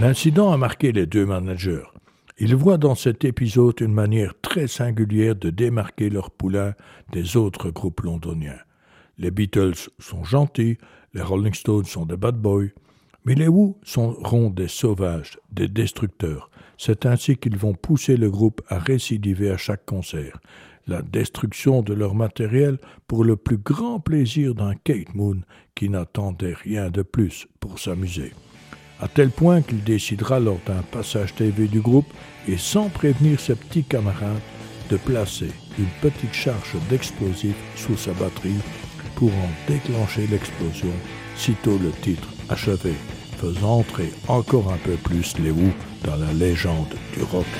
L'incident a marqué les deux managers. Ils voient dans cet épisode une manière très singulière de démarquer leur poulain des autres groupes londoniens. Les Beatles sont gentils, les Rolling Stones sont des bad boys, mais les Who seront des sauvages, des destructeurs. C'est ainsi qu'ils vont pousser le groupe à récidiver à chaque concert. La destruction de leur matériel pour le plus grand plaisir d'un Kate Moon qui n'attendait rien de plus pour s'amuser. À tel point qu'il décidera lors d'un passage TV du groupe et sans prévenir ses petits camarades de placer une petite charge d'explosifs sous sa batterie pour en déclencher l'explosion sitôt le titre achevé, faisant entrer encore un peu plus les Who dans la légende du rock.